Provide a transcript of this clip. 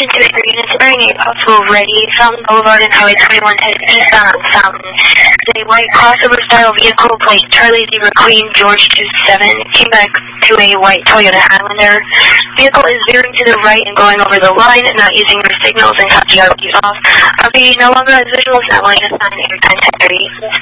Attention to every unit bearing a possible ready. Fountain Boulevard and Highway 21 headed eastbound on Fountain. A white crossover-style vehicle plate Charlie Zebra Queen George 27 came back to a white Toyota Highlander. Vehicle is veering to the right and going over the line, not using their signals and cut the RP off. RP no longer has visuals, not willing to sign airtime 1030.